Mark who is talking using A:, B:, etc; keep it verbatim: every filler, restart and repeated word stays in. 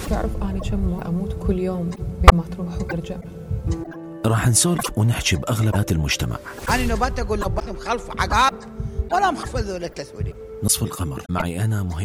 A: تعرف أنا كم أموت كل يوم بين ما تروح وترجع.
B: راح نسولف ونحكي بأغلبات المجتمع.
C: أنا نبات أقول لبات مخلف عقاب ولا مخفض ولا تسويلي.
B: نصف القمر معي أنا مهم.